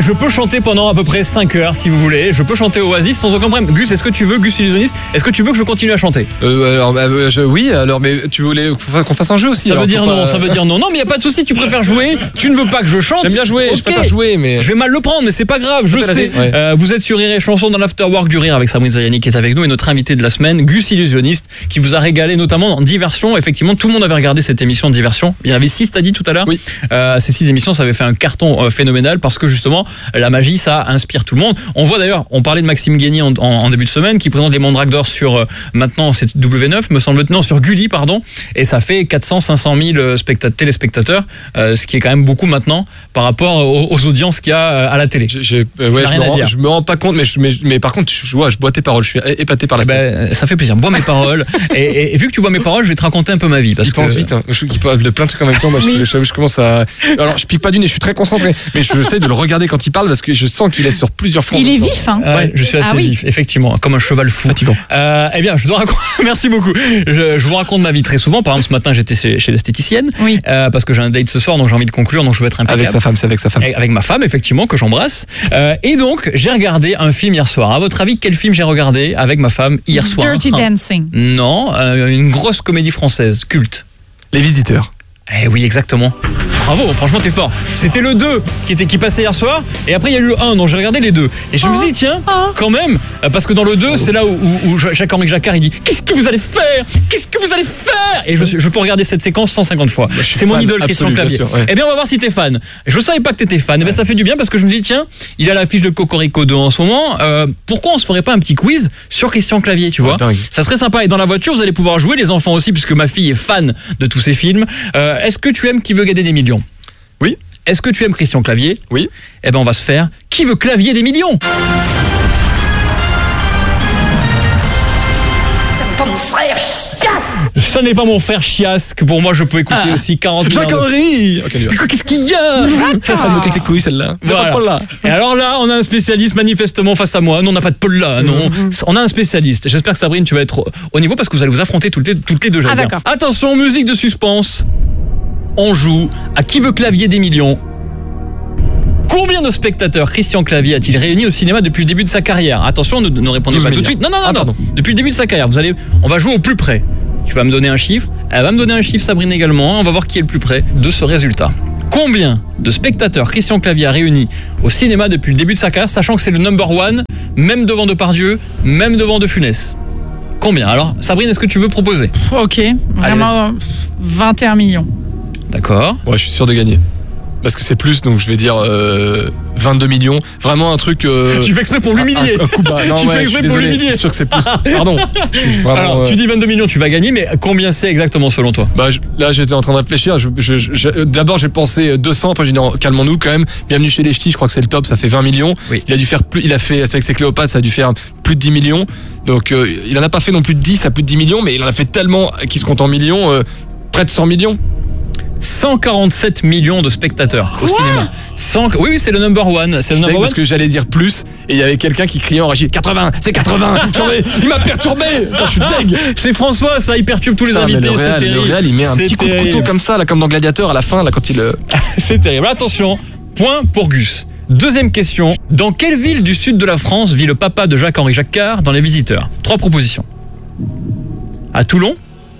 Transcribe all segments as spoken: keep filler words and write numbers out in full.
je peux chanter pendant à peu près cinq heures si vous voulez. Je peux chanter Oasis sans aucun problème. Gus, est-ce que tu veux, Gus Illusionniste, est-ce que tu veux que je continue à chanter? euh, alors, euh, je, Oui, alors, mais tu voulais qu'on fasse un jeu aussi? Ça alors, veut dire non, pas... ça veut dire non. Non, mais il n'y a pas de souci, tu préfères jouer, tu ne veux pas que je chante. J'aime bien jouer, okay. Je préfère jouer, mais. Je vais mal le prendre, mais c'est pas grave, je sais. Ouais. Euh, vous êtes sur Rire et Chanson dans l'Afterwork du Rire avec Sabrine Zariani qui est avec nous et notre invité de la semaine, Gus Illusionniste, qui vous a régalé notamment en diversion. Effectivement, tout le monde avait regardé cette émission de diversion. Il y en avait six, t'as dit tout à l'heure? Oui. Euh, ces six émissions, ça avait fait un carton euh, phénoménal parce que justement, la magie, ça inspire tout le monde. On voit d'ailleurs, on parlait de Maxime Guény en, en, en début de semaine, qui présente les Mandrakes d'Or sur, euh, maintenant, c'est W neuf, me semble-t-il, non, sur Gulli, pardon, et ça fait quatre cents à cinq cent mille spectat- téléspectateurs, euh, ce qui est quand même beaucoup maintenant par rapport aux, aux audiences qu'il y a à la télé. J'ai, j'ai, euh, ouais, je, me rends, je me rends pas compte, mais, je, mais, mais par contre, je, je, je bois tes paroles, je suis épaté par la ben, ça fait plaisir, bois mes paroles, et, et, et vu que tu bois mes paroles, je vais te raconter un peu ma vie. Parce il que... pense vite, hein. Je, il parle de plein de trucs en même temps, moi, oui. je, je, je commence à... Alors, je pique pas du nez, je suis très concentré, mais j'essaie de le regarder quand il parle parce que je sens qu'il est sur plusieurs fronts. Il est vif, hein. Ouais, ouais, je suis assez ah, oui. vif, effectivement, comme un cheval fou. Fatigant. Euh, eh bien, je dois raconter... Merci beaucoup. Je, je vous raconte ma vie très souvent. Par exemple, ce matin, j'étais chez, chez l'esthéticienne, oui. euh, parce que j'ai un date ce soir, donc j'ai envie de conclure, donc je veux être impeccable. Avec sa femme, c'est avec sa femme. Avec ma femme, effectivement, que j'embrasse. Euh, et donc, j'ai regardé un film hier soir. À votre avis, quel film j'ai regardé avec ma femme hier soir? Dirty Dancing. Non, euh, une grosse comédie française, culte. Les Visiteurs. Eh oui, exactement. Bravo, franchement, t'es fort. C'était le deux qui, était, qui passait hier soir, et après il y a eu le un, donc j'ai regardé les deux. Et je oh, me suis dit, tiens, oh. quand même, parce que dans le deux, c'est là où, où, où Jacques-Henri Jacquard, il dit, qu'est-ce que vous allez faire? Qu'est-ce que vous allez faire? Et je, je peux regarder cette séquence cent cinquante fois. Bah, c'est mon fan, idole, Christian Clavier. Sûr, ouais. Eh bien, on va voir si t'es fan. Je ne savais pas que t'étais fan. Ouais. Eh bien, ça fait du bien parce que je me dis, tiens, il a l'affiche de Cocorico deux en ce moment. Euh, pourquoi on se ferait pas un petit quiz sur Christian Clavier, tu vois? Oh, ça serait sympa. Et dans la voiture, vous allez pouvoir jouer, les enfants aussi, puisque ma fille est fan de tous ces films. Euh, est-ce que tu aimes Qui veut gagner des millions? Oui. Est-ce que tu aimes Christian Clavier? Oui. Eh ben on va se faire Qui veut clavier des millions? Ça n'est pas mon frère Chiasse. Ça n'est pas mon frère Chiasse, que pour moi je peux écouter ah. aussi quarante minutes. Jacques-Henri okay, qu'est-ce qu'il y a? Ça, ça me casse les couilles celle-là. Voilà. Paul là. Et alors là, on a un spécialiste manifestement face à moi. Non, on n'a pas de Paul là, non. Mm-hmm. On a un spécialiste. J'espère que Sabrine, tu vas être au niveau parce que vous allez vous affronter toutes les, toutes les deux. Ah, d'accord. Attention, musique de suspense. On joue à Qui veut clavier des millions. Combien de spectateurs Christian Clavier a-t-il réuni au cinéma depuis le début de sa carrière? Attention, ne, ne répondez pas tout de suite. Non, non, non, ah, non. Depuis le début de sa carrière, vous allez, on va jouer au plus près. Tu vas me donner un chiffre, elle va me donner un chiffre, Sabrine également. On va voir qui est le plus près de ce résultat. Combien de spectateurs Christian Clavier a réuni au cinéma depuis le début de sa carrière, sachant que c'est le number one, même devant Depardieu, même devant De Funès? Combien? Alors, Sabrine, est-ce que tu veux proposer? Ok, vraiment allez, vingt et un millions. D'accord. Ouais, je suis sûr de gagner. Parce que c'est plus, donc je vais dire euh, vingt-deux millions. Vraiment un truc. Euh, tu fais exprès pour l'humilier. Un, un coup bas. Non, tu ouais, fais exprès pour l'humilier. C'est sûr que c'est plus. Pardon. Vraiment, alors, euh... tu dis vingt-deux millions, tu vas gagner, mais combien c'est exactement selon toi? Bah, je, là, j'étais en train de réfléchir. Je, je, je, d'abord, j'ai pensé deux cents. Après, j'ai dit non, calmons-nous quand même. Bienvenue chez les Ch'tis, je crois que c'est le top. Ça fait vingt millions. Oui. Il a dû faire plus. Il a fait, avec ses Cléopâtres, ça a dû faire plus de dix millions. Donc, euh, il en a pas fait non plus de dix à plus de dix millions, mais il en a fait tellement qui se compte en millions, euh, près de cent millions. cent quarante-sept millions de spectateurs Quoi au cinéma. cent... Oui, oui, c'est le number one. C'est le number one. Parce que j'allais dire plus et il y avait quelqu'un qui criait en régie quatre-vingts, c'est quatre-vingts. Il m'a perturbé. Attends, je suis deg. C'est François, ça, il perturbe tous les Putain, invités. Le Réal, c'est le Réal, il met un c'est petit terrible. coup de couteau comme ça, là, comme dans Gladiateur à la fin, là, quand il. C'est terrible. Attention, point pour Gus. Deuxième question. Dans quelle ville du sud de la France vit le papa de Jacques-Henri Jacquard dans Les Visiteurs? Trois propositions. À Toulon,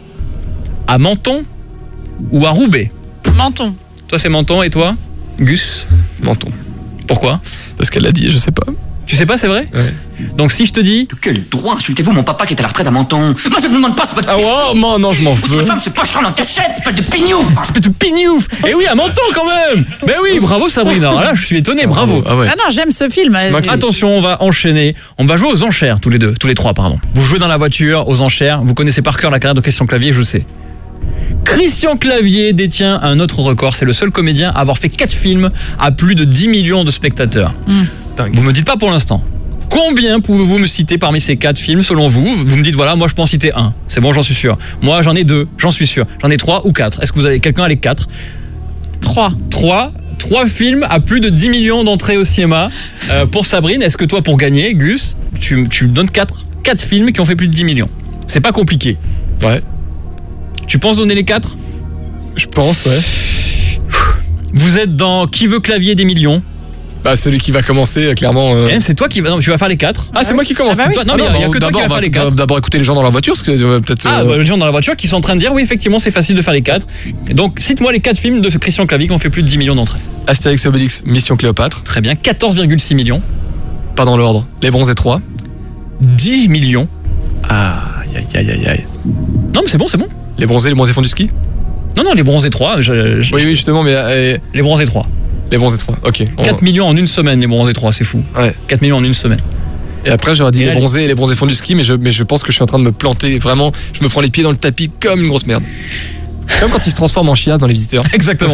à Menton ou à Roubaix? Menton. Toi, c'est Menton et toi, Gus? Menton. Pourquoi? Parce qu'elle l'a dit, je sais pas. Tu sais pas, c'est vrai? Ouais. Donc si je te dis... De quel droit insultez-vous mon papa qui est à la retraite à Menton? Moi je ne demande pas, c'est votre... Ah ouais, non, non, je m'en fous. Votre femme se pocheronne en cachette, espèce de pignouf. Espèce de pignouf. Et oui, à Menton quand même. Ben oui, bravo Sabrina. Alors là, je suis étonné, bravo. Ah, ouais. Ah non, j'aime ce film. Donc, attention, on va enchaîner. On va jouer aux enchères tous les deux, tous les trois, pardon. Vous jouez dans la voiture, aux enchères. Vous connaissez par cœur la carrière de Christian Clavier, je sais. Christian Clavier détient un autre record. C'est le seul comédien à avoir fait quatre films à plus de dix millions de spectateurs. Mm. Vous me dites pas pour l'instant. Combien pouvez-vous me citer parmi ces quatre films selon vous? Vous me dites voilà, moi je peux en citer un. C'est bon, j'en suis sûr. Moi j'en ai deux, j'en suis sûr. J'en ai trois ou quatre. Est-ce que vous avez quelqu'un à les quatre? Trois. Trois. Trois films à plus de dix millions d'entrées au cinéma. Euh, pour Sabrine, est-ce que toi pour gagner, Gus, tu, tu me donnes quatre, quatre films qui ont fait plus de dix millions? C'est pas compliqué. Ouais. Tu penses donner les quatre? Je pense, ouais. Vous êtes dans Qui veut clavier des millions? Bah celui qui va commencer euh, clairement. euh. Eh, c'est toi qui va, non, tu vas faire les quatre. Ah c'est moi qui commence. Ah bah oui. Toi- non, Ah mais il y a bah, que toi qui d'abord, va on faire va les quatre. d'abord écouter les gens dans leur voiture parce que euh, peut-être. Ah, euh, bah, les gens dans la voiture qui sont en train de dire oui, effectivement, c'est facile de faire les quatre. Donc, cite-moi les quatre films de Christian Clavier qui ont fait plus de dix millions d'entrées. Astérix et Obélix, Mission Cléopâtre. Très bien, quatorze virgule six millions. Pas dans l'ordre. Les Bronzés trois. dix millions. Ah aïe aïe aïe aïe. Non, mais c'est bon, c'est bon. Les Bronzés, les Bronzés font du ski. Non, non, les bronzés trois. je- je- Oui oui justement mais euh, Les bronzés trois. les Bronzés trois. Ok. On- quatre millions en une semaine, les bronzés trois, c'est fou. Ouais. quatre millions en une semaine. Et après j'aurais dit Et les là, Bronzés et les Bronzés font du ski mais je mais je pense que je suis en train de me planter vraiment. Je me prends les pieds dans le tapis comme une grosse merde. Comme quand ils se transforment en chiasse dans Les Visiteurs. Exactement.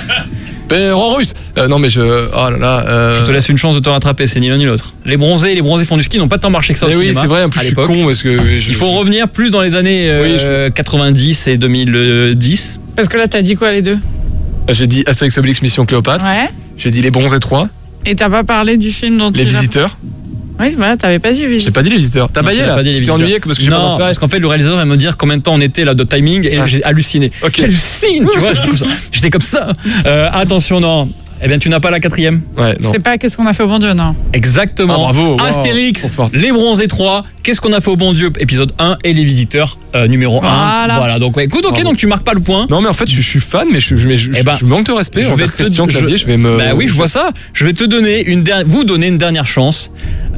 Mais en russe. Euh, non mais je. Oh là là. euh, Je te laisse une chance de te rattraper, c'est ni l'un ni l'autre. Les bronzés et les bronzés font du ski n'ont pas tant marché que ça au Mais oui cinéma, c'est vrai. En plus à je suis l'époque. con parce que. je- Il faut revenir plus dans les années euh, Oui, je- quatre-vingt-dix et deux mille dix. Parce que là, t'as dit quoi, les deux? J'ai dit Astérix et Obélix, Mission Cléopâtre. Ouais. J'ai dit les Bronzés trois. Et t'as pas parlé du film dont Les tu l'as- Visiteurs. Oui, voilà, t'avais pas dit les J'ai visiteurs. pas dit les Visiteurs. T'as Non, baillé tu l'as là. pas dit, les Tu t'es Visiteurs. ennuyé parce que j'ai pas Non, transféré. parce qu'en fait le réalisateur va me dire combien de temps on était là de timing et Ah. j'ai halluciné. Ok. J'hallucine, tu vois, j'étais comme ça. J'étais comme ça. Euh, attention, non. Eh bien, tu n'as pas la quatrième. Ouais non. C'est pas qu'est-ce qu'on a fait au bon Dieu, non. Exactement. Ah, bravo, wow. Astérix, Trop fort. Les Bronzés trois, Qu'est-ce qu'on a fait au bon Dieu, épisode un, et Les Visiteurs, euh, numéro un. Voilà. Voilà, donc ouais, écoute, ok, Bravo. donc tu marques pas le point. Non mais en fait je, je suis fan mais je, je, mais je, Eh ben, je manque de respect je vais envers te- Christian je- Clavier. Je vais me. Bah oui, je vois ça. Je vais te donner une der- vous donner une dernière chance.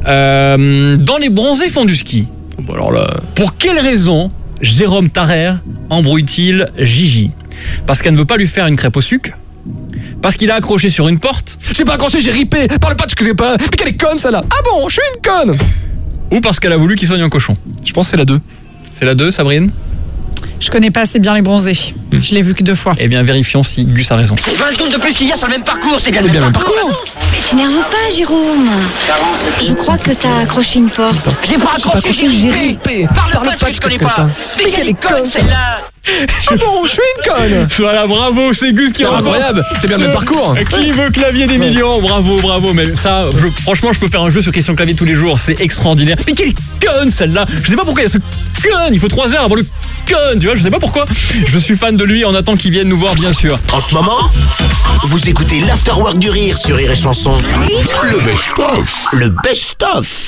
Euh, dans Les Bronzés font du ski. Bon, alors là. Pour quelle raison Jérôme Tarrer embrouille-t-il Gigi? Parce qu'elle ne veut pas lui faire une crêpe au sucre? Parce qu'il a accroché sur une porte? J'ai pas accroché, j'ai ripé. Parle pas de ce que j'ai pas. Mais qu'elle est conne celle-là. Ah bon, je suis une conne. Ou parce qu'elle a voulu qu'il soigne un cochon? Je pense que c'est la deux. C'est la deux, Sabrine? Je connais pas assez bien les bronzés. Je l'ai vu que deux fois. Eh bien, vérifions si Gus a raison. C'est vingt secondes de plus qu'il y a sur le même parcours, c'est bien C'est le bien même le parcours. parcours. Mais t'énerve pas, Jérôme. Je crois que t'as accroché une porte. J'ai pas accroché, j'ai ripé. Parle pas de ce que je connais pas. Mais quelle est conne celle-là. Ah bon, je suis une conne. Voilà, bravo, c'est Gus qui C'est remporte. incroyable. C'est bien le même parcours. Qui veut Clavier des millions? Bravo, bravo. Mais ça, je- franchement, je peux faire un jeu sur Christian Clavier tous les jours. C'est extraordinaire. Mais quelle conne celle-là! Je sais pas pourquoi il y a ce conne. Il faut trois heures avant le conne. Tu vois, je sais pas pourquoi. Je suis fan de lui. On attend qu'il vienne nous voir, bien sûr. En ce moment, vous écoutez l'Afterwork du Rire sur Rire et Chanson. Le best-of. Le best-of.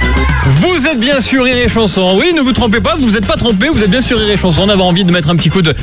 Vous êtes bien sur Rire et Chanson. Oui, ne vous trompez pas, vous n'êtes pas trompé, vous êtes bien sur Rire et Chanson. On avait envie de mettre un petit coup de